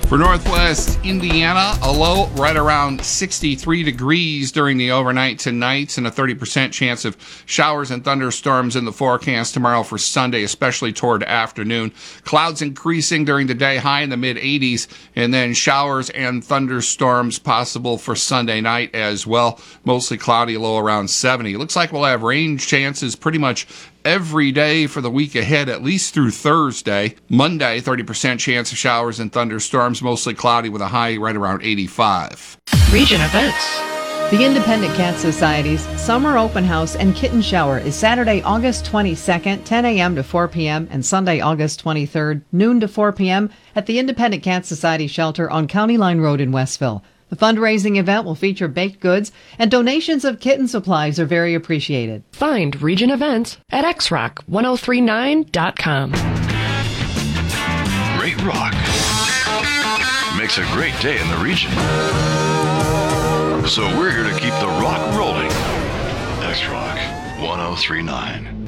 For Northwest Indiana, a low right around 63 degrees during the overnight tonight, and a 30% chance of showers and thunderstorms in the forecast tomorrow for Sunday, especially toward afternoon. Clouds increasing during the day, high in the mid-80s, and then showers and thunderstorms possible for Sunday night as well. Mostly cloudy, low around 70. Looks like we'll have rain chances pretty much every day for the week ahead, at least through Thursday. Monday, 30% chance of showers and thunderstorms, mostly cloudy with a high right around 85. Region events. The Independent Cat Society's Summer Open House and Kitten Shower is Saturday, August 22nd, 10 a.m. to 4 p.m., and Sunday, August 23rd, noon to 4 p.m. at the Independent Cat Society Shelter on County Line Road in Westville. The fundraising event will feature baked goods, and donations of kitten supplies are very appreciated. Find region events at xrock1039.com. Great rock makes a great day in the region. So we're here to keep the rock rolling. X-Rock 1039.